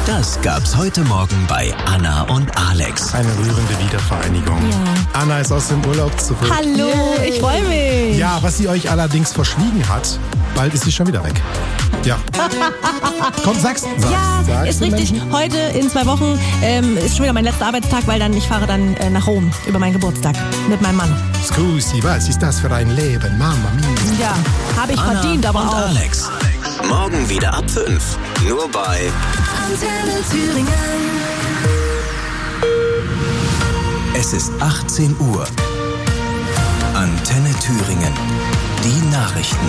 Das gab's heute Morgen bei Anna und Alex. Eine rührende Wiedervereinigung. Ja. Anna ist aus dem Urlaub zurück. Hallo, ich freue mich. Ja, was sie euch allerdings verschwiegen hat, bald ist sie schon wieder weg. Ja. Komm, sag's. Ja, ist richtig. Menschen? Heute in 2 Wochen ist schon wieder mein letzter Arbeitstag, weil ich fahre dann nach Rom über meinen Geburtstag mit meinem Mann. Scusi, was ist das für ein Leben? Mama mia. Ja, habe ich Anna verdient, aber und auch. Alex. Morgen wieder ab 5. Nur bei Antenne Thüringen. Es ist 18 Uhr. Antenne Thüringen. Die Nachrichten.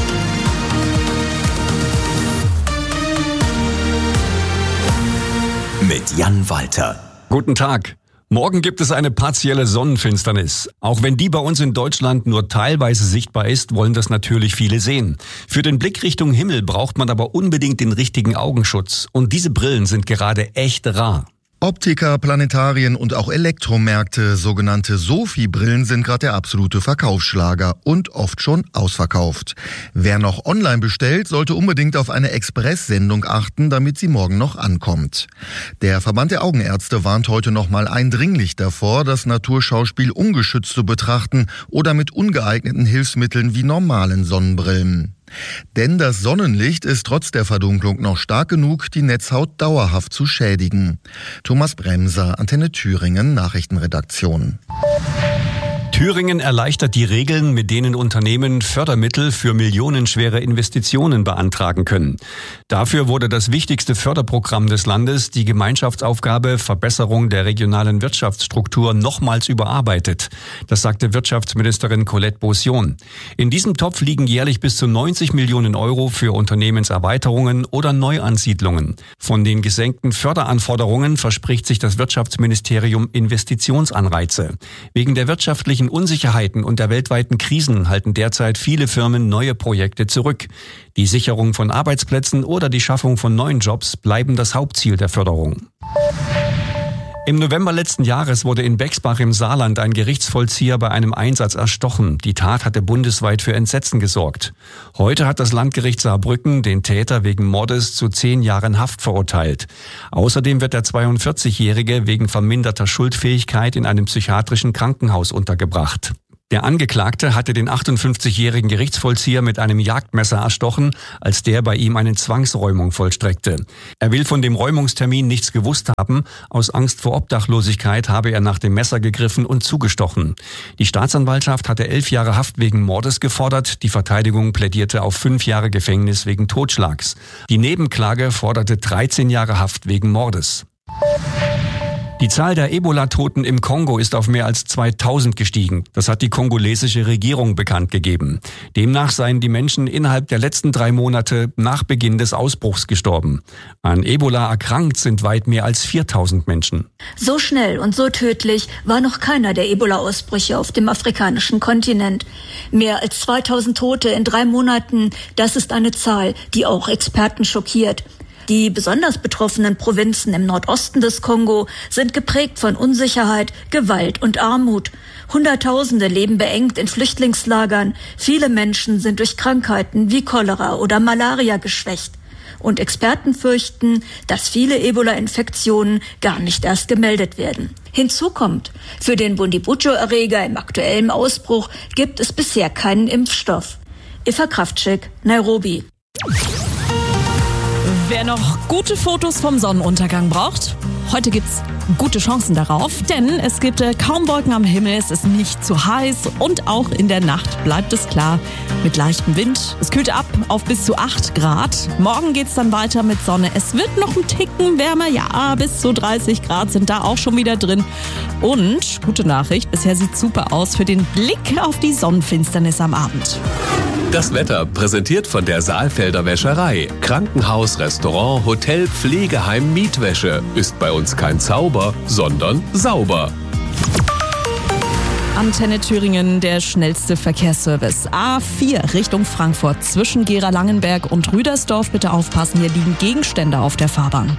Mit Jan Walter. Guten Tag. Morgen gibt es eine partielle Sonnenfinsternis. Auch wenn die bei uns in Deutschland nur teilweise sichtbar ist, wollen das natürlich viele sehen. Für den Blick Richtung Himmel braucht man aber unbedingt den richtigen Augenschutz. Und diese Brillen sind gerade echt rar. Optiker, Planetarien und auch Elektromärkte, sogenannte Sophie-Brillen, sind gerade der absolute Verkaufsschlager und oft schon ausverkauft. Wer noch online bestellt, sollte unbedingt auf eine Express-Sendung achten, damit sie morgen noch ankommt. Der Verband der Augenärzte warnt heute nochmal eindringlich davor, das Naturschauspiel ungeschützt zu betrachten oder mit ungeeigneten Hilfsmitteln wie normalen Sonnenbrillen. Denn das Sonnenlicht ist trotz der Verdunklung noch stark genug, die Netzhaut dauerhaft zu schädigen. Thomas Bremser, Antenne Thüringen, Nachrichtenredaktion. Thüringen erleichtert die Regeln, mit denen Unternehmen Fördermittel für millionenschwere Investitionen beantragen können. Dafür wurde das wichtigste Förderprogramm des Landes, die Gemeinschaftsaufgabe Verbesserung der regionalen Wirtschaftsstruktur, nochmals überarbeitet. Das sagte Wirtschaftsministerin Colette Beausion. In diesem Topf liegen jährlich bis zu 90 Millionen Euro für Unternehmenserweiterungen oder Neuansiedlungen. Von den gesenkten Förderanforderungen verspricht sich das Wirtschaftsministerium Investitionsanreize. Wegen der wirtschaftlichen Unsicherheiten und der weltweiten Krisen halten derzeit viele Firmen neue Projekte zurück. Die Sicherung von Arbeitsplätzen oder die Schaffung von neuen Jobs bleiben das Hauptziel der Förderung. Im November letzten Jahres wurde in Bexbach im Saarland ein Gerichtsvollzieher bei einem Einsatz erstochen. Die Tat hatte bundesweit für Entsetzen gesorgt. Heute hat das Landgericht Saarbrücken den Täter wegen Mordes zu 10 Jahren Haft verurteilt. Außerdem wird der 42-Jährige wegen verminderter Schuldfähigkeit in einem psychiatrischen Krankenhaus untergebracht. Der Angeklagte hatte den 58-jährigen Gerichtsvollzieher mit einem Jagdmesser erstochen, als der bei ihm eine Zwangsräumung vollstreckte. Er will von dem Räumungstermin nichts gewusst haben. Aus Angst vor Obdachlosigkeit habe er nach dem Messer gegriffen und zugestochen. Die Staatsanwaltschaft hatte 11 Jahre Haft wegen Mordes gefordert. Die Verteidigung plädierte auf 5 Jahre Gefängnis wegen Totschlags. Die Nebenklage forderte 13 Jahre Haft wegen Mordes. Die Zahl der Ebola-Toten im Kongo ist auf mehr als 2000 gestiegen. Das hat die kongolesische Regierung bekannt gegeben. Demnach seien die Menschen innerhalb der letzten 3 Monate nach Beginn des Ausbruchs gestorben. An Ebola erkrankt sind weit mehr als 4000 Menschen. So schnell und so tödlich war noch keiner der Ebola-Ausbrüche auf dem afrikanischen Kontinent. Mehr als 2000 Tote in 3 Monaten, das ist eine Zahl, die auch Experten schockiert. Die besonders betroffenen Provinzen im Nordosten des Kongo sind geprägt von Unsicherheit, Gewalt und Armut. Hunderttausende leben beengt in Flüchtlingslagern. Viele Menschen sind durch Krankheiten wie Cholera oder Malaria geschwächt. Und Experten fürchten, dass viele Ebola-Infektionen gar nicht erst gemeldet werden. Hinzu kommt, für den Bundibugyo-Erreger im aktuellen Ausbruch gibt es bisher keinen Impfstoff. Eva Kraftschick, Nairobi. Wer noch gute Fotos vom Sonnenuntergang braucht, heute gibt's gute Chancen darauf, denn es gibt kaum Wolken am Himmel, es ist nicht zu heiß und auch in der Nacht bleibt es klar mit leichtem Wind. Es kühlt ab auf bis zu 8 Grad. Morgen geht's dann weiter mit Sonne. Es wird noch ein Ticken wärmer, ja, bis zu 30 Grad sind da auch schon wieder drin. Und, gute Nachricht, bisher sieht's super aus für den Blick auf die Sonnenfinsternis am Abend. Das Wetter präsentiert von der Saalfelder Wäscherei. Krankenhaus, Restaurant, Hotel, Pflegeheim, Mietwäsche. Ist bei uns kein Zauber, sondern sauber. Antenne Thüringen, der schnellste Verkehrsservice. A4 Richtung Frankfurt zwischen Gera-Langenberg und Rüdersdorf. Bitte aufpassen, hier liegen Gegenstände auf der Fahrbahn.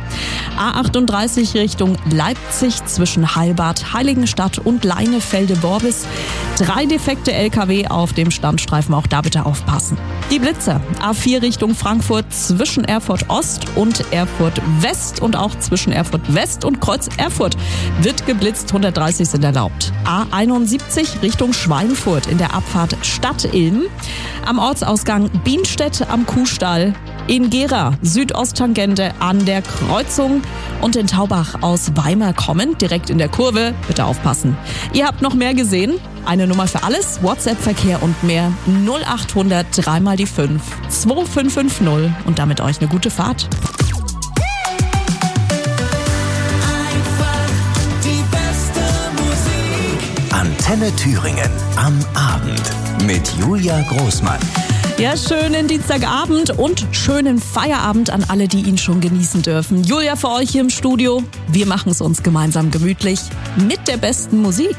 A38 Richtung Leipzig zwischen Heilbad, Heiligenstadt und Leinefelde-Worbis. 3 defekte LKW auf dem Standstreifen, auch da bitte aufpassen. Die Blitzer, A4 Richtung Frankfurt zwischen Erfurt Ost und Erfurt West und auch zwischen Erfurt West und Kreuz Erfurt wird geblitzt, 130 sind erlaubt. A71 Richtung Schweinfurt in der Abfahrt Stadt-Ilm, am Ortsausgang Bienstedt am Kuhstall, in Gera Südosttangente an der Kreuzung und in Taubach aus Weimar kommend, direkt in der Kurve, bitte aufpassen. Ihr habt noch mehr gesehen? Eine Nummer für alles, WhatsApp-Verkehr und mehr 0800 3 mal die 5 2550 und damit euch eine gute Fahrt. Antenne Thüringen am Abend mit Julia Großmann. Ja, schönen Dienstagabend und schönen Feierabend an alle, die ihn schon genießen dürfen. Julia für euch hier im Studio. Wir machen es uns gemeinsam gemütlich mit der besten Musik.